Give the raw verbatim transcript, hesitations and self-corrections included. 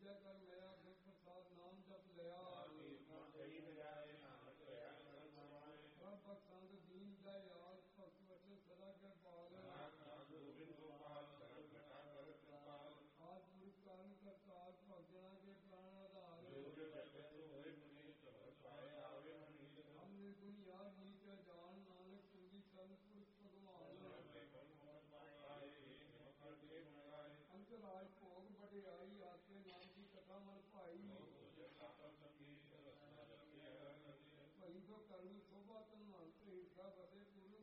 ਮਿਲਿਆ ਕਰ ਮੇਰਾ ਗੁਰ ਪ੍ਰਸਾਦ ਨਾਮ ਜਪ ਲਿਆ ਰੱਬ ਬਖਸ਼ੰਦ ਦੀਨ ਦਇਆਲ ਭਗਤ ਵਚਨ ਸਦਾ ਕਿਰਪਾਲ ਆਦ ਗੁਰੂ ਕਾਰਨ ਕਰਤਾਰ ਭਗਤਾਂ ਕੇ ਪ੍ਰਾਣ ਆਧਾਰ ਹਮ ਨਿਰਗੁਣ ਯਾਰ ਨੀਚ ਜਾਨ ਨਾਨਕ ਚੰਗੀ ਸੰਗ ਪੁਰਖ ਭਗਵਾਨ ਅੰਤਰਾਜ ਭੋਗ ਵਡਿਆਈ ਆਕੇ ਨਾਮ ਦੀ ਕਥਾ ਮਨ ਭਾਈ